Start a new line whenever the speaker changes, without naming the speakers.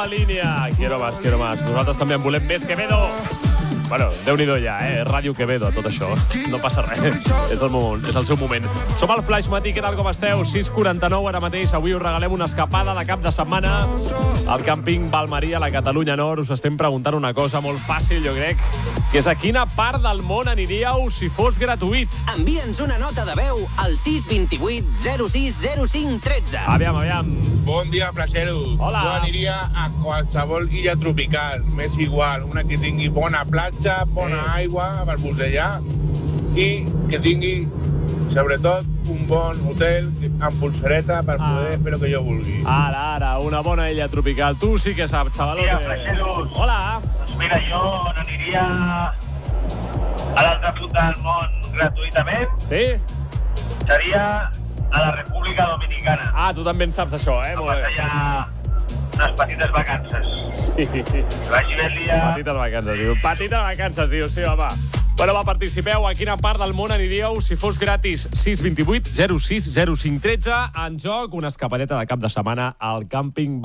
nova línia. Quiero más, quiero más. Nosaltres també en volem més, Quevedo. Bueno, Déu-n'hi-do ja, Ràdio Quevedo, tot això. No passa res, és el seu moment. Som al Flaix Matí, què tal, com esteu? 6:49 ara mateix. Avui us regalem una escapada de cap de setmana al càmping Valmaria, a la Catalunya Nord. Us estem preguntant una cosa molt fàcil, jo crec, que és a quina part del món aniríeu si fos gratuït?
Envia'ns una nota de veu al 628 06 05 13.
Aviam.
Bon dia, Placeros.
Hola.
Jo aniria a qualsevol illa tropical, m'és igual, una que tingui bona platja, bona aigua per bucejar i que tingui, sobretot, un bon hotel amb pulsereta per poder fer el que jo vulgui.
Ara, una bona illa tropical. Tu sí que saps, xavalote.
Mira, Placeros.
Hola.
Doncs mira, jo n'aniria a l'altre punt del món gratuïtament.
Sí?
Seria a la República Dominicana.
Ah, tu també en saps això, molt bé.
Allà unes petites vacances.
Sí.
Vagi bé el dia.
Petites vacances, diu. Sí, home. Bueno, va, participeu. A quina part del món aniríeu si fos gratis? 628 06 05 13. En joc, una escapadeta de cap de setmana al càmping